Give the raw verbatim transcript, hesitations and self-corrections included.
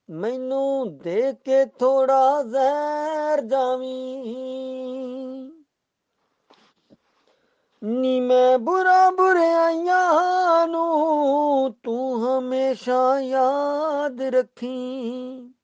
ਮੈਨੂੰ ਦੇ ਕੇ ਥੋੜਾ ਜ਼ਹਿਰ ਜਾਵੀਂ। ਨੀ ਮੈਂ ਬੁਰਾ ਬੁਰਾਈਆਂ ਨੂੰ ਤੂੰ ਹਮੇਸ਼ਾ ਯਾਦ ਰੱਖੀਂ।